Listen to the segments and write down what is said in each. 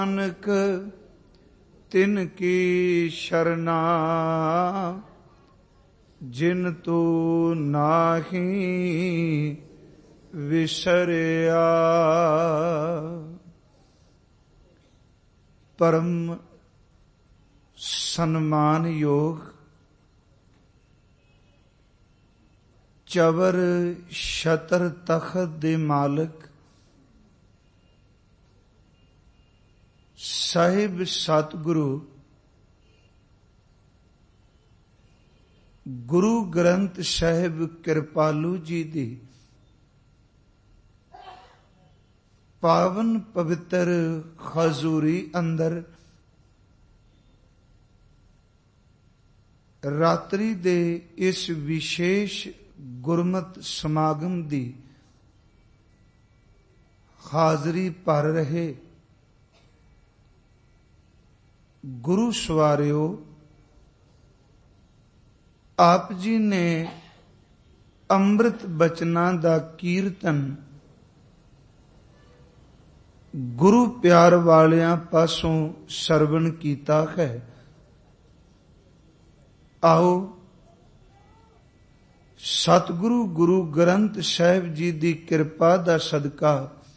ਨਾਨਕ ਤਿਨ ਕੀ ਸ਼ਰਨਾ ਜਿਨ ਤੂੰ ਨਾਹੀ ਵਿਸਰਿਆ। ਪਰਮ ਸਨਮਾਨਯੋਗ ਚਵਰ ਛਤਰ ਤਖਤ ਦੇ ਮਾਲਕ ਸਾਹਿਬ ਸਤਿਗੁਰੂ ਗੁਰੂ ਗ੍ਰੰਥ ਸਾਹਿਬ ਕਿਰਪਾਲੂ ਜੀ ਦੀ ਪਾਵਨ ਪਵਿੱਤਰ ਹਜ਼ੂਰੀ ਅੰਦਰ ਰਾਤਰੀ ਦੇ ਇਸ ਵਿਸ਼ੇਸ਼ ਗੁਰਮਤ ਸਮਾਗਮ ਦੀ ਹਾਜ਼ਰੀ ਭਰ ਰਹੇ ਗੁਰੂ ਸਵਾਰਿਓ, ਆਪ ਜੀ ਨੇ ਅੰਮ੍ਰਿਤ ਬਚਨਾਂ ਦਾ ਕੀਰਤਨ ਗੁਰੂ ਪਿਆਰ ਵਾਲਿਆਂ ਪਾਸੋਂ ਸਰਵਣ ਕੀਤਾ ਹੈ। ਆਓ ਸਤਿਗੁਰੂ ਗੁਰੂ ਗ੍ਰੰਥ ਸਾਹਿਬ ਜੀ ਦੀ ਕਿਰਪਾ ਦਾ ਸਦਕਾ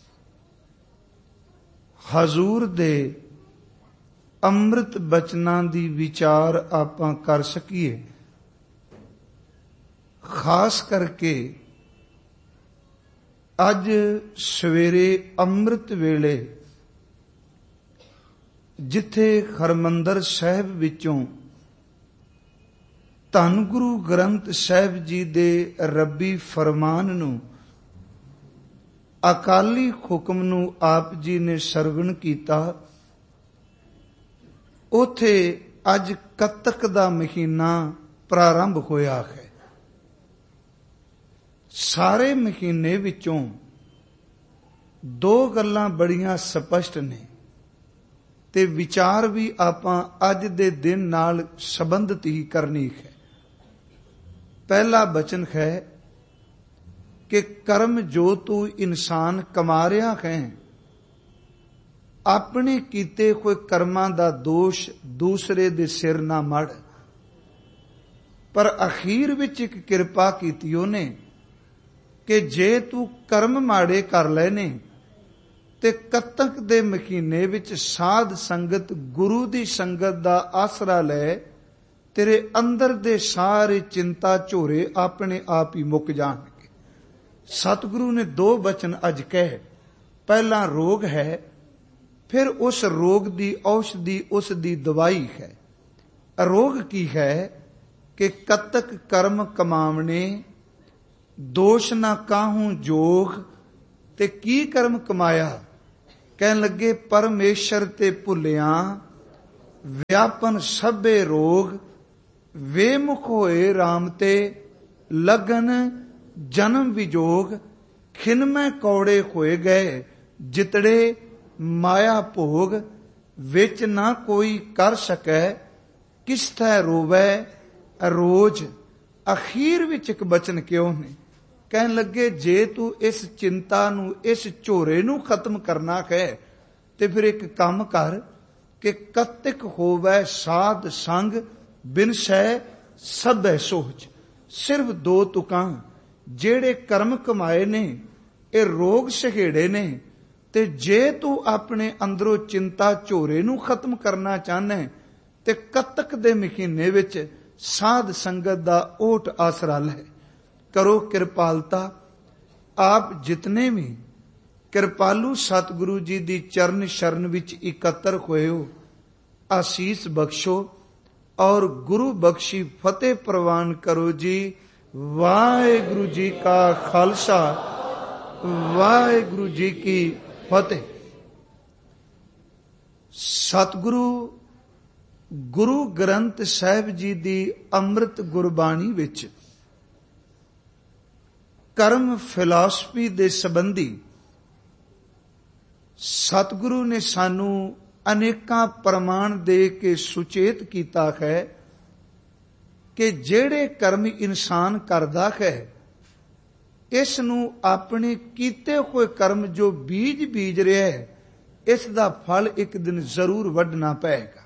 ਹਜ਼ੂਰ ਦੇ ਅੰਮ੍ਰਿਤ ਬਚਨਾਂ ਦੀ ਵਿਚਾਰ ਆਪਾਂ ਕਰ ਸਕੀਏ। ਖਾਸ ਕਰਕੇ ਅੱਜ ਸਵੇਰੇ ਅੰਮ੍ਰਿਤ ਵੇਲੇ ਜਿੱਥੇ ਹਰਿਮੰਦਰ ਸਾਹਿਬ ਵਿੱਚੋਂ ਧੰਨ ਗੁਰੂ ਗ੍ਰੰਥ ਸਾਹਿਬ ਜੀ ਦੇ ਰੱਬੀ ਫਰਮਾਨ ਨੂੰ, ਅਕਾਲੀ ਹੁਕਮ ਨੂੰ ਆਪ ਜੀ ਨੇ ਸਰਵਣ ਕੀਤਾ, ਉਥੇ ਅੱਜ ਕੱਤਕ ਦਾ ਮਹੀਨਾ ਪ੍ਰਾਰੰਭ ਹੋਇਆ ਹੈ। ਸਾਰੇ ਮਹੀਨੇ ਵਿੱਚੋਂ ਦੋ ਗੱਲਾਂ ਬੜੀਆਂ ਸਪਸ਼ਟ ਨੇ ਤੇ ਵਿਚਾਰ ਵੀ ਆਪਾਂ ਅੱਜ ਦੇ ਦਿਨ ਨਾਲ ਸੰਬੰਧਿਤ ਹੀ ਕਰਨੀ ਹੈ। ਪਹਿਲਾ ਬਚਨ ਹੈ ਕਿ ਕਰਮ ਜੋ ਤੂੰ ਇਨਸਾਨ ਕਮਾ ਰਿਹਾ ਹੈ, ਆਪਣੇ ਕੀਤੇ ਹੋਏ ਕਰਮਾਂ ਦਾ ਦੋਸ਼ ਦੂਸਰੇ ਦੇ ਸਿਰ ਨਾ ਮੜ। ਪਰ ਅਖੀਰ ਵਿੱਚ ਇੱਕ ਕਿਰਪਾ ਕੀਤੀ ਉਹਨੇ ਕਿ ਜੇ ਤੂੰ ਕਰਮ ਮਾੜੇ ਕਰ ਲਏ ਨੇ ਤੇ ਕੱਤਕ ਦੇ ਮਹੀਨੇ ਵਿੱਚ ਸਾਧ ਸੰਗਤ ਗੁਰੂ ਦੀ ਸੰਗਤ ਦਾ ਆਸਰਾ ਲੈ, ਤੇਰੇ ਅੰਦਰ ਦੇ ਸਾਰੇ ਚਿੰਤਾ ਝੋਰੇ ਆਪਣੇ ਆਪ ਹੀ ਮੁੱਕ ਜਾਣਗੇ। ਸਤਿਗੁਰੂ ਨੇ ਦੋ ਬਚਨ ਅੱਜ ਕਹੇ। ਪਹਿਲਾ ਰੋਗ ਹੈ, ਫਿਰ ਉਸ ਰੋਗ ਦੀ ਔਸ਼ਧੀ, ਉਸ ਦੀ ਦਵਾਈ ਹੈ। ਰੋਗ ਕੀ ਹੈ ਕਿ ਕੱਤਕ ਕਰਮ ਕਮਾਵਣੇ, ਦੋਸ਼ ਨਾ ਕਾਹੂ ਜੋਗ। ਤੇ ਕੀ ਕਰਮ ਕਮਾਇਆ? ਕਹਿਣ ਲੱਗੇ ਪਰਮੇਸ਼ਰ ਤੇ ਭੁੱਲਿਆ, ਵਿਆਪਨ ਸਭੇ ਰੋਗ, ਵੇਮੁਖ ਹੋਏ ਰਾਮ ਤੇ ਲਗਨ ਜਨਮ ਵਿਜੋਗ। ਖਿਨਮੈ ਕੌੜੇ ਹੋਏ ਗਏ ਜਿਤੜੇ ਮਾਇਆ ਭੋਗ, ਵਿੱਚ ਨਾ ਕੋਈ ਕਰ ਸਕੈ ਕਿਸ ਥੈ ਰੋਵੈ ਰੋਜ। ਅਖੀਰ ਵਿੱਚ ਇੱਕ ਬਚਨ ਕਿਉਂ ਨੇ? ਕਹਿਣ ਲੱਗੇ ਜੇ ਤੂੰ ਇਸ ਚਿੰਤਾ ਨੂੰ, ਇਸ ਝੋਰੇ ਨੂੰ ਖਤਮ ਕਰਨਾ ਹੈ ਤੇ ਫਿਰ ਇੱਕ ਕੰਮ ਕਰ ਕਿ ਕੱਤਕ ਹੋਵੈ ਸਾਧ ਸੰਗ, ਬਿਨ ਸਹਿ ਸਭੈ ਸੋਚ। ਸਿਰਫ ਦੋ ਤੁਕਾਂ, ਜਿਹੜੇ ਕਰਮ ਕਮਾਏ ਨੇ ਇਹ ਰੋਗ ਸਹੇੜੇ ਨੇ, ਤੇ ਜੇ ਤੂੰ ਆਪਣੇ ਅੰਦਰੋਂ ਚਿੰਤਾ ਝੋਰੇ ਨੂੰ ਖਤਮ ਕਰਨਾ ਚਾਹਨਾ ਤੇ ਕੱਤਕ ਦੇ ਮਹੀਨੇ ਵਿੱਚ ਸਾਧ ਸੰਗਤ ਦਾ ਓਟ ਆਸਰਾ ਲੈ। ਕਰੋ ਕਿਰਪਾਲਤਾ। ਆਪ ਜਿਤਨੇ ਵੀ ਕਿਰਪਾਲੂ ਸਤਿਗੁਰੂ ਜੀ ਦੀ ਚਰਨ ਸ਼ਰਨ ਵਿੱਚ ਇਕੱਤਰ ਹੋਏ ਹੋ, ਆਸੀਸ ਬਖਸ਼ੋ ਔਰ ਗੁਰੂ ਬਖਸ਼ੀ ਫਤਿਹ ਪ੍ਰਵਾਨ ਕਰੋ ਜੀ। ਵਾਹਿਗੁਰੂ ਜੀ ਕਾ ਖਾਲਸਾ, ਵਾਹਿਗੁਰੂ ਜੀ ਕੀ ਫਤਿਹ। ਸਤਿਗੁਰੂ ਗੁਰੂ ਗ੍ਰੰਥ ਸਾਹਿਬ ਜੀ ਦੀ ਅੰਮ੍ਰਿਤ ਗੁਰਬਾਣੀ ਵਿੱਚ ਕਰਮ ਫਿਲਾਸਫੀ ਦੇ ਸੰਬੰਧੀ ਸਤਿਗੁਰੂ ਨੇ ਸਾਨੂੰ ਅਨੇਕਾਂ ਪ੍ਰਮਾਣ ਦੇ ਕੇ ਸੁਚੇਤ ਕੀਤਾ ਹੈ ਕਿ ਜਿਹੜੇ ਕਰਮ ਇਨਸਾਨ ਕਰਦਾ ਹੈ, ਇਸ ਨੂੰ ਆਪਣੇ ਕੀਤੇ ਹੋਏ ਕਰਮ ਜੋ ਬੀਜ ਰਿਹਾ ਹੈ, ਇਸ ਦਾ ਫਲ ਇੱਕ ਦਿਨ ਜ਼ਰੂਰ ਵੱਢਣਾ ਪਏਗਾ।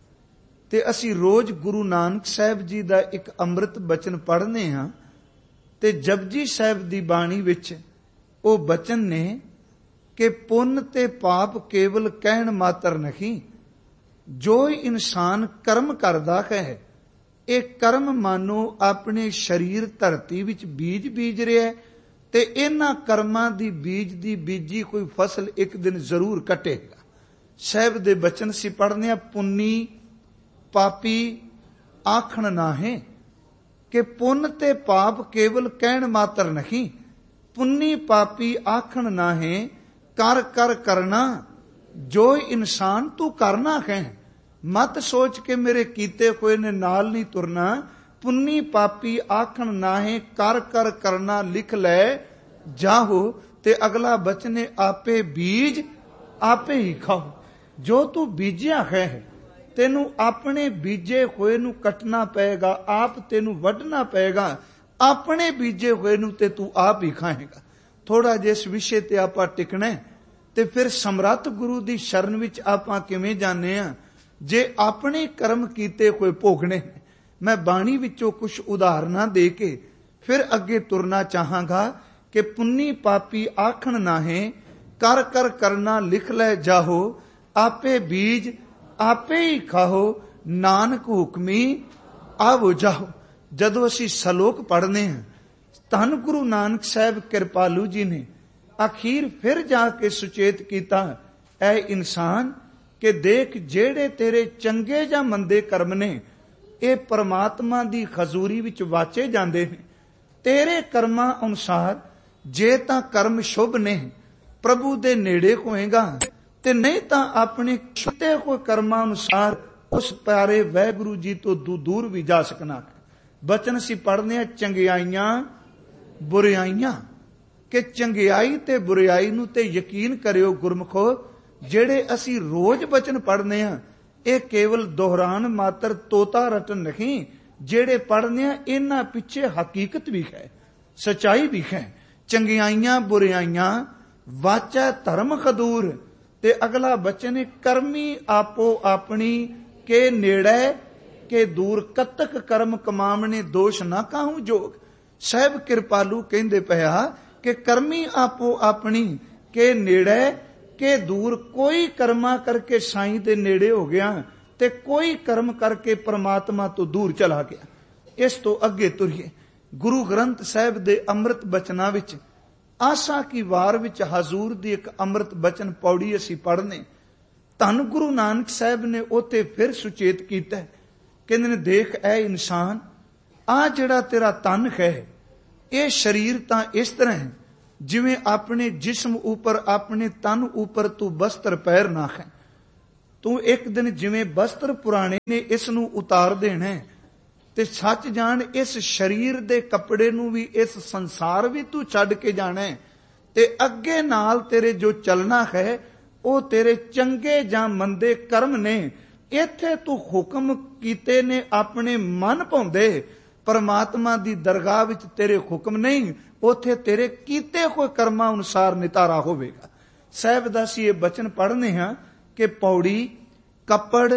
ਤੇ ਅਸੀਂ ਰੋਜ਼ ਗੁਰੂ ਨਾਨਕ ਸਾਹਿਬ ਜੀ ਦਾ ਇੱਕ ਅੰਮ੍ਰਿਤ ਬਚਨ ਪੜ੍ਹਨੇ ਹਾਂ, ਤੇ ਜਪਜੀ ਸਾਹਿਬ ਦੀ ਬਾਣੀ ਵਿੱਚ ਉਹ ਬਚਨ ਨੇ ਕਿ ਪੁੰਨ ਤੇ ਪਾਪ ਕੇਵਲ ਕਹਿਣ ਮਾਤਰ ਨਹੀਂ, ਜੋ ਇਨਸਾਨ ਕਰਮ ਕਰਦਾ ਹੈ, ਇਹ ਕਰਮ ਮਾਨੋ ਆਪਣੇ ਸਰੀਰ ਧਰਤੀ ਵਿੱਚ ਬੀਜ ਬੀਜ ਰਿਹਾ, ਤੇ ਇਹਨਾਂ ਕਰਮਾਂ ਦੀ ਬੀਜ ਦੀ ਬੀਜੀ ਕੋਈ ਫਸਲ ਇੱਕ ਦਿਨ ਜ਼ਰੂਰ ਕੱਟੇਗਾ। ਸਾਹਿਬ ਦੇ ਬਚਨ ਸੀ ਪੜ੍ਹਨੇ ਆ, ਪੁੰਨੀ ਪਾਪੀ ਆਖਣ ਨਾਹੀਂ, ਕਿ ਪੁੰਨ ਤੇ ਪਾਪ ਕੇਵਲ ਕਹਿਣ ਮਾਤਰ ਨਹੀਂ, ਪੁੰਨੀ ਪਾਪੀ ਆਖਣ ਨਾਹੀਂ, ਕਰ ਕਰ ਕਰਨਾ ਜੋ ਇਨਸਾਨ ਤੂੰ ਕਰਨਾ ਹੈ। ਮਤ ਸੋਚ ਕੇ ਮੇਰੇ ਕੀਤੇ ਹੋਏ ਨੇ ਨਾਲ ਨਹੀਂ ਤੁਰਨਾ, ਪੁੰਨੀ ਪਾਪੀ ਆਖਣ ਨਾਹੀਂ, ਕਰ ਕਰ ਕਰਨਾ ਲਿਖ ਲੈ ਜਾਹੋ। ਤੇ ਅਗਲਾ ਬਚਨ ਹੈ, ਆਪੇ ਬੀਜ ਆਪੇ ਹੀ ਖਾਓ। ਜੋ ਤੂੰ ਬੀਜਿਆ ਹੈ ਤੈਨੂੰ ਆਪਣੇ ਬੀਜੇ ਹੋਏ ਨੂੰ ਕੱਟਣਾ ਪਏਗਾ, ਆਪ ਤੈਨੂੰ ਵੱਢਣਾ ਪਏਗਾ, ਆਪਣੇ ਬੀਜੇ ਹੋਏ ਨੂੰ ਤੇ ਤੂੰ ਆਪ ਹੀ ਖਾਏਗਾ। ਥੋੜਾ ਜਿਹਾ ਇਸ ਵਿਸ਼ੇ ਤੇ ਆਪਾਂ ਟਿਕਣਾ, ਤੇ ਫਿਰ ਸਮਰੱਥ ਗੁਰੂ ਦੀ ਸ਼ਰਨ ਵਿੱਚ ਆਪਾਂ ਕਿਵੇਂ ਜਾਂਦੇ ਆ ਜੇ ਆਪਣੇ ਕਰਮ ਕੀਤੇ ਹੋਏ ਭੋਗਣੇ। ਮੈਂ ਬਾਣੀ ਵਿੱਚੋਂ ਕੁਝ ਉਦਾਹਰਨਾਂ ਦੇ ਕੇ ਫਿਰ ਅੱਗੇ ਤੁਰਨਾ ਚਾਹਾਂਗਾ ਕਿ ਪੁੰਨੀ ਪਾਪੀ ਆਖਣ ਨਾਹੀਂ, ਕਰ ਕਰ ਕਰਨਾ ਲਿਖ ਲੈ ਜਾਹੋ, ਆਪੇ ਬੀਜ ਆਪੇ ਹੀ ਖਾਓ, ਨਾਨਕ ਹੁਕਮੀ ਆਵੋ ਜਾਓ। ਜਦੋਂ ਅਸੀਂ ਸਲੋਕ ਪੜ੍ਹਨੇ ਹਾਂ, ਧੰਨ ਗੁਰੂ ਨਾਨਕ ਸਾਹਿਬ ਕਿਰਪਾਲੂ ਜੀ ਨੇ ਅਖੀਰ ਫਿਰ ਜਾ ਕੇ ਸੁਚੇਤ ਕੀਤਾ, ਐ ਇਨਸਾਨ ਕਿ ਦੇਖ ਜਿਹੜੇ ਤੇਰੇ ਚੰਗੇ ਜਾਂ ਮੰਦੇ ਕਰਮ ਨੇ, ਇਹ ਪਰਮਾਤਮਾ ਦੀ ਹਜ਼ੂਰੀ ਵਿੱਚ ਵਾਚੇ ਜਾਂਦੇ ਨੇ। ਤੇਰੇ ਕਰਮਾਂ ਅਨੁਸਾਰ ਜੇ ਤਾਂ ਕਰਮ ਸ਼ੁਭ ਨੇ, ਪ੍ਰਭੂ ਦੇ ਨੇੜੇ ਹੋਏਗਾ, ਤੇ ਨਹੀਂ ਤਾਂ ਆਪਣੇ ਛੁੱਟੇ ਹੋਏ ਕਰਮਾਂ ਅਨੁਸਾਰ ਉਸ ਪਿਆਰੇ ਵਾਹਿਗੁਰੂ ਜੀ ਤੋਂ ਦੂਰ ਵੀ ਜਾ ਸਕਣਾ। ਬਚਨ ਅਸੀਂ ਪੜ੍ਹਨੇ ਆ, ਚੰਗਿਆਈਆਂ ਬੁਰਿਆਈਆਂ, ਕਿ ਚੰਗਿਆਈ ਤੇ ਬੁਰਿਆਈ ਨੂੰ ਤੇ ਯਕੀਨ ਕਰਿਓ ਗੁਰਮਖੋ, ਜਿਹੜੇ ਅਸੀਂ ਰੋਜ਼ ਬਚਨ ਪੜ੍ਹਨੇ ਆ, ਇਹ ਕੇਵਲ ਦੁਹਰਾਨ ਮਾਤਰ ਤੋਤਾ ਰਟਨ ਨਹੀਂ। ਜਿਹੜੇ ਪੜ੍ਹਨੇ ਆ ਇਹਨਾਂ ਪਿੱਛੇ ਹਕੀਕਤ ਵੀ ਹੈ, ਸਚਾਈ ਵੀ ਹੈ। ਚੰਗਿਆਈਆਂ ਬੁਰਿਆਈਆਂ ਵਾਚੈ ਧਰਮ ਖਦੂਰ, ਤੇ ਅਗਲਾ ਬਚਨ ਹੈ, ਕਰਮੀ ਆਪੋ ਆਪਣੀ ਕੇ ਨੇੜੇ ਕੇ ਦੂਰ, ਕਤਕ ਕਰਮ ਕਮਾਵਣੇ ਦੋਸ਼ ਨਾ ਕਾਹੂ ਜੋਗ। ਸਾਹਿਬ ਕਿਰਪਾਲੂ ਕਹਿੰਦੇ ਪਿਆ ਕਿ ਕਰਮੀ ਆਪੋ ਆਪਣੀ ਕੇ ਨੇੜੇ ਕੇ ਦੂਰ, ਕੋਈ ਕਰਮਾਂ ਕਰਕੇ ਸਾਈਂ ਦੇ ਨੇੜੇ ਹੋ ਗਿਆ ਤੇ ਕੋਈ ਕਰਮ ਕਰਕੇ ਪਰਮਾਤਮਾ ਤੋਂ ਦੂਰ ਚਲਾ ਗਿਆ। ਇਸ ਤੋਂ ਅੱਗੇ ਤੁਰੀਏ, ਗੁਰੂ ਗ੍ਰੰਥ ਸਾਹਿਬ ਦੇ ਅੰਮ੍ਰਿਤ ਬਚਨਾਂ ਵਿੱਚ ਆਸਾ ਕੀ ਵਾਰ ਵਿੱਚ ਹਜ਼ੂਰ ਦੀ ਇੱਕ ਅੰਮ੍ਰਿਤ ਬਚਨ ਪੌੜੀ ਅਸੀਂ ਪੜ੍ਹਨੇ। ਧੰਨ ਗੁਰੂ ਨਾਨਕ ਸਾਹਿਬ ਨੇ ਉੱਥੇ ਫਿਰ ਸੁਚੇਤ ਕੀਤਾ, ਕਹਿੰਦੇ ਨੇ ਦੇਖ ਐ ਇਨਸਾਨ, ਆ ਜਿਹੜਾ ਤੇਰਾ ਤਨ ਹੈ, ਇਹ ਸਰੀਰ ਤਾਂ ਇਸ ਤਰ੍ਹਾਂ ਹੈ ਜਿਵੇਂ ਆਪਣੇ ਜਿਸਮ ਉੱਪਰ, ਆਪਣੇ ਤਨ ਉੱਪਰ ਤੂੰ ਬਸਤਰ ਪਹਿਰ ਨਾ ਹੈ। ਤੂੰ ਇੱਕ ਦਿਨ ਜਿਵੇਂ ਬਸਤਰ ਪੁਰਾਣੇ ਨੇ ਇਸ ਨੂੰ ਉਤਾਰ ਦੇਣਾ, ਤੇ ਸੱਚ ਜਾਣ ਇਸ ਸਰੀਰ ਦੇ ਕੱਪੜੇ ਨੂੰ ਵੀ, ਇਸ ਸੰਸਾਰ ਵੀ ਤੂੰ ਛੱਡ ਕੇ ਜਾਣਾ, ਤੇ ਅੱਗੇ ਨਾਲ ਤੇਰੇ ਜੋ ਚੱਲਣਾ ਹੈ ਉਹ ਤੇਰੇ ਚੰਗੇ ਜਾਂ ਮੰਦੇ ਕਰਮ ਨੇ। ਇੱਥੇ ਤੂੰ ਹੁਕਮ ਕੀਤੇ ਨੇ ਆਪਣੇ ਮਨ ਭਾਉਂਦੇ, ਪਰਮਾਤਮਾ ਦੀ ਦਰਗਾਹ ਵਿੱਚ ਤੇਰੇ ਹੁਕਮ ਨਹੀਂ, ਉੱਥੇ ਤੇਰੇ ਕੀਤੇ ਹੋਏ ਕਰਮਾਂ ਅਨੁਸਾਰ ਨਿਤਾਰਾ ਹੋਵੇਗਾ। ਸਾਹਿਬ ਦਾ ਅਸੀਂ ਇਹ ਬਚਨ ਪੜ੍ਹਨੇ ਹਾਂ ਕਿ ਪੌੜੀ ਕੱਪੜ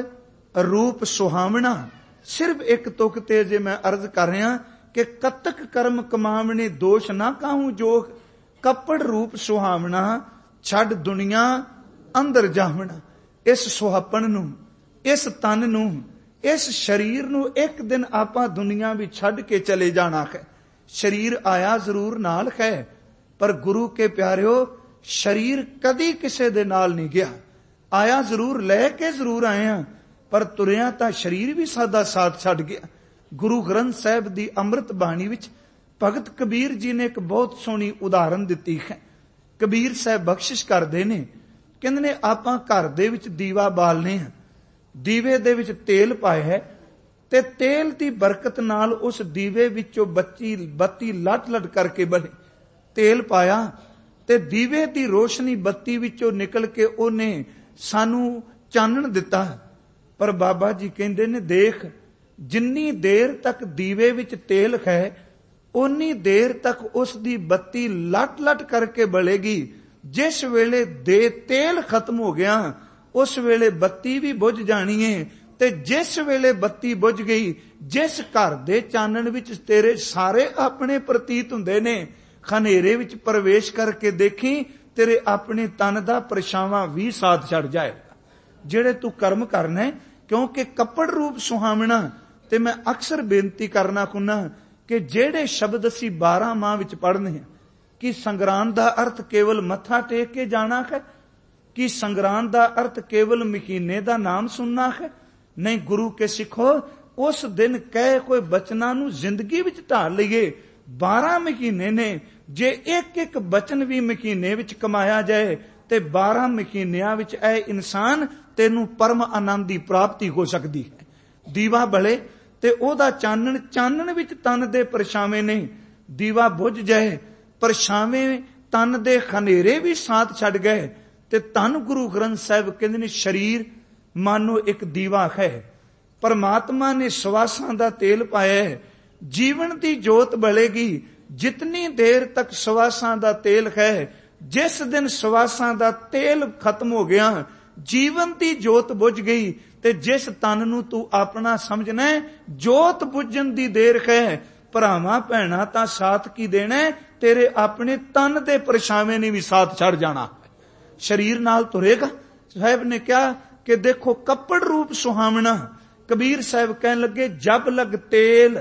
ਰੂਪ ਸੁਹਾਵਣਾ। ਸਿਰਫ ਇੱਕ ਤੁਕ ਤੇ ਜੇ ਮੈਂ ਅਰਜ਼ ਕਰ ਰਿਹਾ ਕਿ ਕਤਕ ਕਰਮ ਕਮਾਵਣੇ ਦੋਸ਼ ਨਾ ਕਾਹੂ ਜੋਗ, ਕੱਪੜ ਰੂਪ ਸੁਹਾਵਣਾ ਛੱਡ ਦੁਨੀਆ ਅੰਦਰ ਜਾਵਣਾ। ਇਸ ਸੁਹਾਪਣ ਨੂੰ, ਇਸ ਤਨ ਨੂੰ, ਇਸ ਸਰੀਰ ਨੂੰ ਇੱਕ ਦਿਨ ਆਪਾਂ ਦੁਨੀਆ ਵਿੱਚ ਛੱਡ ਕੇ ਚਲੇ ਜਾਣਾ ਹੈ। ਸਰੀਰ ਆਇਆ ਜ਼ਰੂਰ ਨਾਲ ਹੈ, ਪਰ ਗੁਰੂ ਕੇ ਪਿਆਰਿਓ ਸਰੀਰ ਕਦੀ ਕਿਸੇ ਦੇ ਨਾਲ ਨਹੀਂ ਗਿਆ। ਆਇਆ ਜ਼ਰੂਰ, ਲੈ ਕੇ ਜ਼ਰੂਰ ਆਏ ਹਾਂ, ਪਰ ਤੁਰਿਆ ਤਾਂ ਸਰੀਰ ਵੀ ਸਾਡਾ ਸਾਥ ਛੱਡ ਗਿਆ। ਗੁਰੂ ਗ੍ਰੰਥ ਸਾਹਿਬ ਦੀ ਅੰਮ੍ਰਿਤ ਬਾਣੀ ਵਿੱਚ ਭਗਤ ਕਬੀਰ ਜੀ ਨੇ ਇੱਕ ਬਹੁਤ ਸੋਹਣੀ ਉਦਾਹਰਨ ਦਿੱਤੀ ਹੈ। ਕਬੀਰ ਸਾਹਿਬ ਬਖਸ਼ਿਸ਼ ਕਰਦੇ ਨੇ, ਕਹਿੰਦੇ ਨੇ ਆਪਾਂ ਘਰ ਦੇ ਵਿੱਚ ਦੀਵਾ ਬਾਲਨੇ ਹਾਂ, ਦੀਵੇ ਦੇ ਵਿੱਚ ਤੇਲ ਪਾਇਆ ਹੈ, ਤੇ ਤੇਲ ਦੀ ਬਰਕਤ ਨਾਲ ਉਸ ਦੀਵੇ ਵਿੱਚੋਂ ਬੱਤੀ ਲਟ ਲਟ ਕਰਕੇ ਬਣੇ। ਤੇਲ ਪਾਇਆ ਤੇ ਦੀਵੇ ਦੀ ਰੋਸ਼ਨੀ ਬੱਤੀ ਵਿੱਚੋਂ ਨਿਕਲ ਕੇ ਉਹਨੇ ਸਾਨੂੰ ਚਾਨਣ ਦਿੱਤਾ। ਪਰ ਬਾਬਾ ਜੀ ਕਹਿੰਦੇ ਨੇ ਦੇਖ, ਜਿੰਨੀ ਦੇਰ ਤੱਕ ਦੀਵੇ ਵਿੱਚ ਤੇਲ ਹੈ, ਉਨੀ ਦੇਰ ਤੱਕ ਉਸ ਦੀ ਬੱਤੀ ਲਟ ਲਟ ਕਰਕੇ ਬਲੇਗੀ, जिस वेले दे तेल खत्म हो गया उस वेले बत्ती भी बुझ जानी है, ते जिस वेले बत्ती बुझ गई, जिस घर दे चानण विच तेरे सारे अपने प्रतीत हुंदे ने, खनेरे विच प्रवेश करके देखी तेरे अपने तन दा परछावां भी साथ छड़ जाएगा। जेड़े तू कर्म करना है, क्योंकि कपड़ रूप सुहावना, ते मैं अक्सर बेनती करना कुन्ना कि जेड़े शब्द असी 12 माह विच पढ़ने हैं, कि संगरांद दा अर्थ केवल मत्था टेक के जाना है, कि संगरांद दा अर्थ केवल महीने दा नाम सुनना है? नहीं, गुरु के सिखो उस दिन कहे कोई बचना नू जिंदगी विच ढाल लईए। 12 महीने ने, जे एक एक बचन भी महीने विच कमाया जाए ते 12 महीनियां विच ऐ इंसान तेनू परम आनंद दी प्राप्ति हो सकती है। दीवा बले ते ओदा चानण, चानण विच तन दे परछावे ने, दीवा बुझ जाए, परछावे तन दे खनेरे भी साथ छड़ गए, ते धन गुरु ग्रंथ साहिब कहंदे ने शरीर मानो एक दीवा है, परमात्मा ने सवासां दा तेल पाया है, जीवन दी जोत बलेगी जितनी देर तक सवासां दा तेल है। जिस दिन सवासां दा तेल खत्म हो गया, जीवन दी जोत बुझ गई, ते जिस तन नू तू अपना समझना है, जोत बुझण दी देर है, भरावां भैणां तां साथ की देना है, तेरे अपने तन दे परछावे ने भी साथ छड़ जाना। शरीर नाल तुरेगा। साहब ने कहा कि देखो कपड़ रूप सुहावना। कबीर साहब कहन लगे, जब लग तेल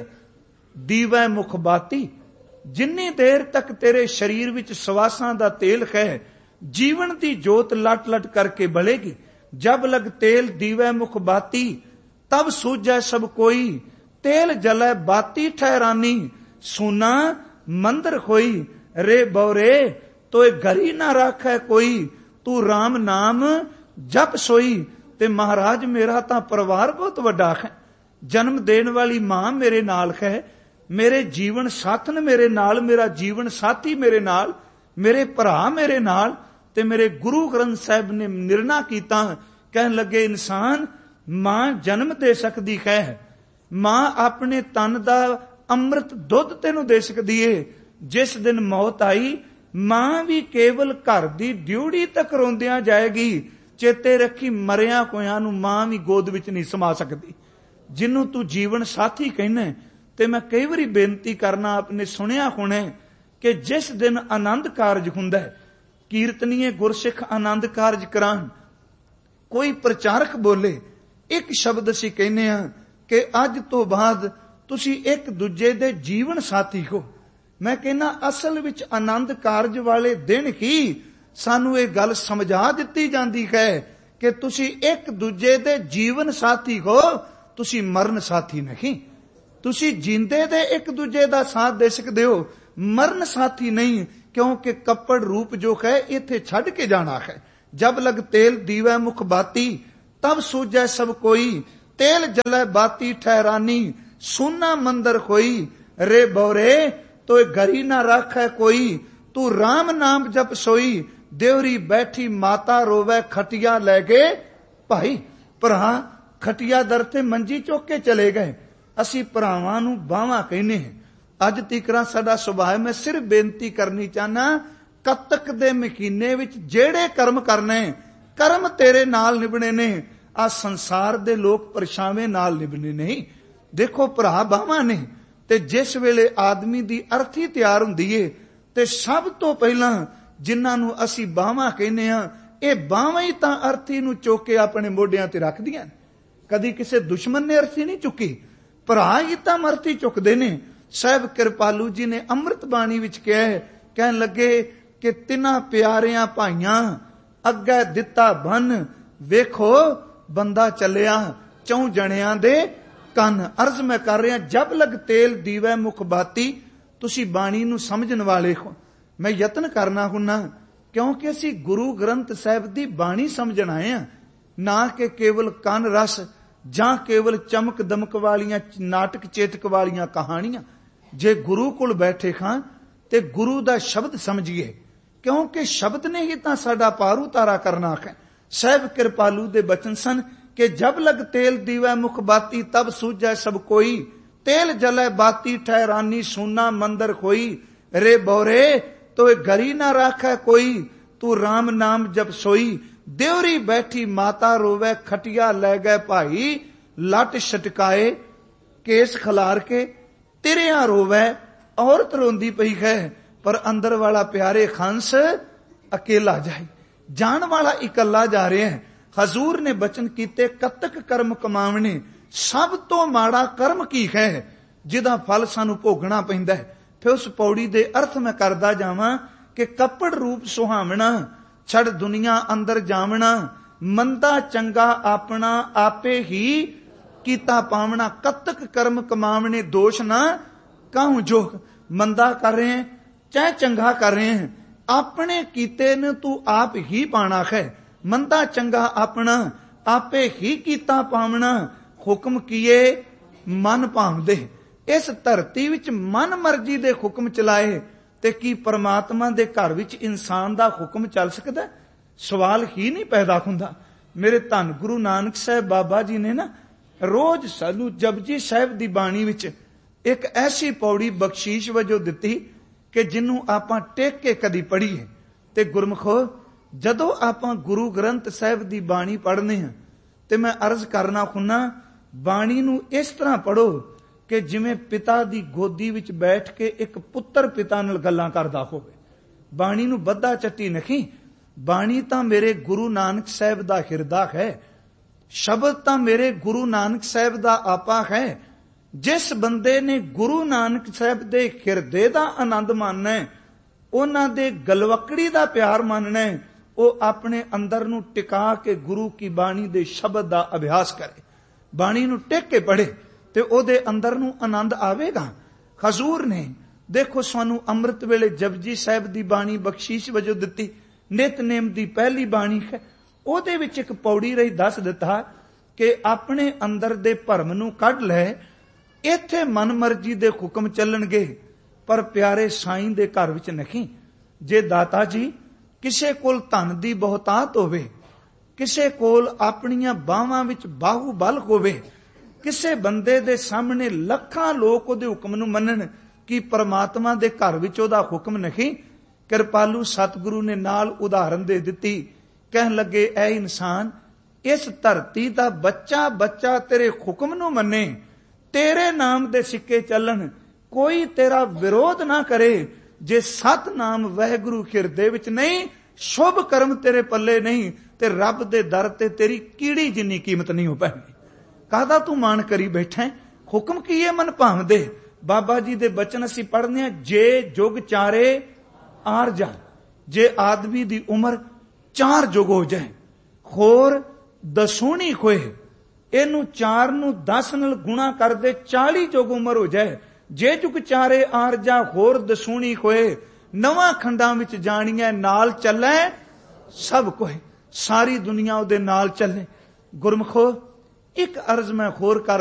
दीवै मुख बाती, जिन्नी देर तक तेरे शरीर विच सवासां दा तेल है, जीवन दी जोत लट लट करके बलेगी। जब लग तेल दीवै मुख बाती, तब सूझै सब कोई, तेल जलै बाती ठहरानी, सुना मंदिर खोई, रे बौरे तो घरी ना राखै कोई, तू राम नाम जप सोई। ते महाराज मेरा तां परिवार बहुत वड्डा है, जन्म देने वाली मां मेरे नाल है, मेरे जीवन साथन मेरे नाल, मेरा जीवन साथी मेरे नाल, मेरे भरा मेरे नाल, ते मेरे गुरु ग्रंथ साहिब ने निर्णय कीता। कहन लगे इंसान मां जन्म दे सकदी है, मां अपने तन दा अमृत दुध तेनू दे सकदी है। जिस दिन मौत आई, मां भी केवल घर दी ड्यूड़ी तक रोंदियां जाएगी। चेते रखी, मरिया कोया नू मां भी गोद विच नहीं समा सकती। जिन्नू तू जीवन साथी कहना, ते मैं कई बारी बेनती करना, आपने सुनिया होना कि जिस दिन आनंद कारज हुंदा है, कीर्तनीय गुरसिख आनंद कारज करान, कोई प्रचारक बोले, एक शब्द असी कहने कि अज तो बाद तुसी एक दूजे दे जीवन साथी हो। मैं कहना असल विच आनंद कारज वाले दिन ही सानू ये गल समझा दिती जाती है कि तुसी एक दूजे दे जीवन साथी हो, तुसी मरण साथी नहीं। तुसी जींदे दे एक दूजे दा साथ दे सकदे हो, मरण साथी नहीं, क्योंकि कपड़ रूप जो है इथे छड़ के जाना है। जब लग तेल दीवै मुख बाती, तब सूझै सब कोई, तेल जलै बाती ठहरानी, सुना मंदिर खोई, रे बौरे तो घरी ना राखै कोई, तू राम नाम जप सोई, देवरी बैठी माता रोवै खटिया लै गए भाई। भरा खटिया दर ते मंजी चुक के चले गए। असी भरावां नू बावां कहने हैं। अज तीकरा साडा सुभाव, मैं सिर्फ बेनती करनी चाहना, कतक दे महीने विच जेड़े कर्म करने, कर्म तेरे नाल निभने ने, आ संसार दे लोग परछावे नाल निभने नहीं। देखो भरा बावां ने, ते जिस वेले आदमी दी अर्थी तैयार हुंदी है, ते सब तो पहला जिन्हां नू असी बावां कहने हां, ये बावां ही तां अर्थी नू चुक के अपने मोढियां ते रखदियां। कदी किसी दुश्मन ने अर्थी नहीं चुकी, भरा ही तां अर्थी चुकदे ने। साहिब कृपालू जी ने अमृत बाणी विच कहा, कहन लगे कि तिन्हां प्यारियां भाइयां अग्गे दिता बन, वेखो बंदा चलिया चौं जणियां दे कन। अर्ज मैं कर रहा, जब लग तेल दीवै मुख बाती, तुसी बाणी नू समझण वाले हो। मैं यतन करना हुन्ना, क्योंकि असी गुरु ग्रंथ साहिब दी बाणी समझण आए हां, ना कि केवल कन रस जां केवल चमक दमक वालियां नाटक चेतक वालियां कहानियां। जे गुरु कोल बैठे हां ते गुरु दा शब्द समझिए, क्योंकि शब्द ने ही तां साडा पार उतारा करना है। साहिब कृपालू दे बचन सन कि जब लग तेल दीवै मुख बाती, तब सूझै सब कोई, तेल जलै बाती ठहरानी, सुना मंदिर खोई, रे बौरे तो घरी ना राखै कोई, तू राम नाम जप सोई, देवरी बैठी माता रोवे, खटिया लै गए भाई, लट छटकाए केस खलार के, तिरिया रोवे औरत रोंदी पई है, पर अंदर वाला प्यारे खंस अकेला जाए। जान वाला इकल्ला जा रहे हैं। हजूर ने बचन कीते, कतक कर्म कमावने, सब तो माड़ा कर्म की है जिदा फल सानू भोगना पैंदा है। फिर उस पौड़ी दे अर्थ मैं करदा जावां कि कपड़ रूप सुहावना, छड़ दुनिया अंदर जावना, मंदा चंगा अपना आपे ही कीता पावना, कतक कर्म कमावने दोष ना काहू जोग। मंदा कर रहे हैं चाहे चंगा कर रहे हैं, अपने कीते ने तू आप ही पाना है। मंदा चंगा अपना आपे ही कीता पावना, हुक्म किए मन भावदे। इस धरती विच मन मर्जी दे हुक्म चलाए ते की परमात्मा दे घर विच इंसान दा हुक्म चल सकदा? सवाल ही नहीं पैदा हुंदा। मेरे धन गुरु नानक साहब बाबा जी ने ना रोज सानू जपजी साहब दी बाणी विच एक ऐसी पौड़ी बख्शीश वजों दिती कि जिन्नू आपां टेक के कदी पढ़ीए। ते गुरमुखो, जदों आपां गुरु ग्रंथ साहब दी बाणी पढ़ने हैं ते मैं अर्ज करना हुन्ना, बाणी नू इस तरह पढ़ो कि जिवें पिता दी गोदी विच बैठ के एक पुत्तर पिता नाल गल्लां करदा होवे। बाणी नू बद्धा चट्टी नहीं। बाणी तां मेरे गुरु नानक साहब दा हिरदा है, शब्द तां मेरे गुरु नानक साहब दा आपा है। जिस बंदे ने गुरु नानक साहब दे हिरदे दा आनंद मानना है, उन्हां दे गलवकड़ी दा प्यार मानना है, वो अपने अंदर नू टिका के गुरु की बाणी दे शब्द दा अभ्यास करे, बाणी नू टेक के पढ़े ते ओदे अंदर नू आनंद आवेगा। हजूर ने देखो सानू अमृत वेले जपजी साहब दी बाणी बख्शीश वजों दिती, नितनेम दी पहली बाणी है। ओदे विच एक पौड़ी रही दस दिता कि अपने अंदर दे भरम नू कढ लै, इत्थे मन मर्जी दे हुक्म चलणगे, पर प्यारे साईं दे घर विच नहीं। जे दाता जी किसे कोल धन दी बहुतात होवे, किसे कोल अपनियां बाहां विच बाहूबल होवे, किसे बंदे दे सामने लखां लोक ओदे हुक्म नू मनन, कि परमात्मा दे घर विच ओदा हुक्म नहीं। कृपालू सतगुरु ने नाल उदाहरण दे दिती, कहन लगे, ऐ इंसान, इस धरती दा बच्चा बच्चा तेरे हुक्म नू मन्ने, तेरे नाम दे सिक्के चलन, कोई तेरा विरोध ना करे। जे सत नाम वाहिगुरु हिरदे विच नहीं, शुभ कर्म तेरे पल्ले नहीं, ते रब दे दर ते तेरी कीड़ी जिन्नी कीमत नहीं हो पैनी। काहदा तू मान करी बैठा? हुक्म कीए मन भावदे। बाबा जी दे बचन असीं पढ़ने, जे जुग चारे आर जा, जे आदमी दी उम्र 4 जुग हो जाए, होर दसूनी खोए, इनू 4 नू 10 नाल गुणा कर दे, 40 जुग उम्र हो जाए। जे जुग चारे आर जा, होर दसूनी खोए, 9 खंडां विच जाणीए, नाल चलै सब कोई, सारी दुनिया उहदे नाल चले। गुरमुखो, एक अर्ज मैं होर कर